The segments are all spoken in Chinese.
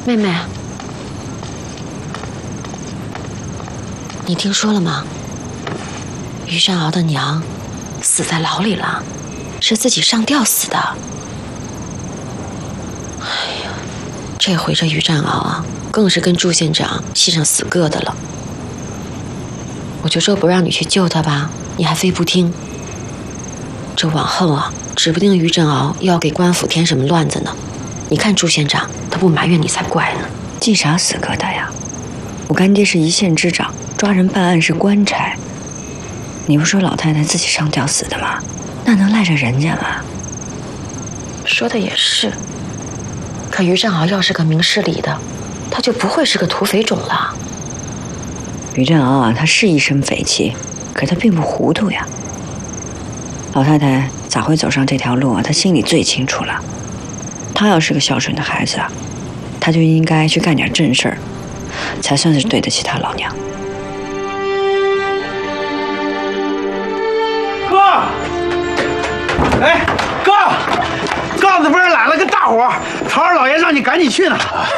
妹妹，你听说了吗？于振鳌的娘死在牢里了，是自己上吊死的。哎呀，这回这于振鳌啊，更是跟祝县长气成死疙瘩了。我就说不让你去救他吧，你还非不听。这往后啊，指不定于振鳌又要给官府添什么乱子呢。你看祝县长，他不埋怨你才怪呢。 记啥死疙瘩呀？我干爹是一县之长，抓人办案是官差。你不说老太太自己上吊死的吗？那能赖着人家吗？ 说的也是。可于振鳌要是个明事理的，他就不会是个土匪种了。 于振鳌啊，他是一身匪气，可他并不糊涂呀。老太太咋会走上这条路啊？她心里最清楚了。她要是个孝顺的孩子啊，她就应该去干点正事儿，才算是对得起她老娘。 哥，哎，哥，告子边来了个大伙，曹二老爷让你赶紧去呢。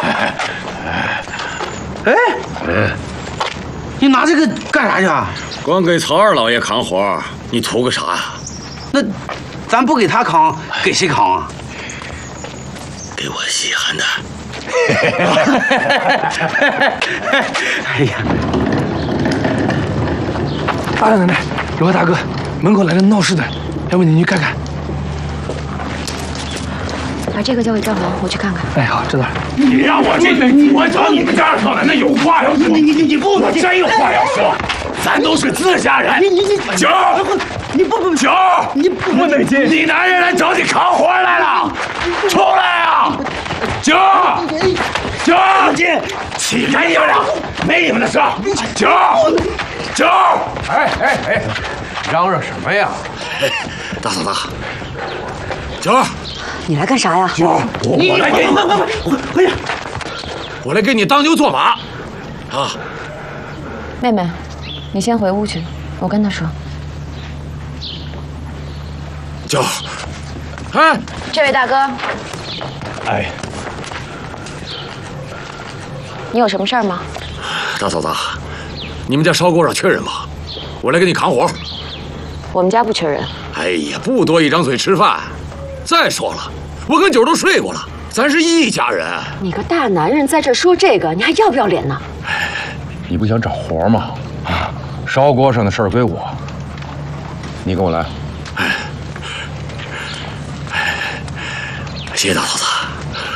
哎，你拿这个干啥去啊？ 光给曹二老爷扛活，你图个啥呀？ 那咱不给他扛，给谁扛啊？ 给我稀罕的。 哎呀， 大奶奶，有个大哥，门口来了闹事的，要不你去看看？ 把这个交给赵恒，我去看看。 哎，好，知道了。 你让我进去，我找你们家二少奶奶有话要说。你不，我真有话要说。咱都是自家人。九， 你不九， 你不能进。 你男人来找你扛活来了，出来啊！九，起开你们俩，没你们的事。九， 哎，嚷嚷什么呀？ 大嫂子，九， 你来干啥呀？ 九，我来给你， 回去。 我来给你当牛做马，啊！ 妹妹，你先回屋去，我跟他说。 九，哎， 这位大哥， 哎， 你有什么事儿吗？ 大嫂子，你们家烧锅上缺人吗？我来给你扛活。 我们家不缺人。 哎呀，不多一张嘴吃饭。再说了，我跟九都睡过了，咱是一家人。 你个大男人在这说这个，你还要不要脸呢？ 你不想找活吗？啊，烧锅上的事儿归我，你跟我来。 谢谢大嫂子。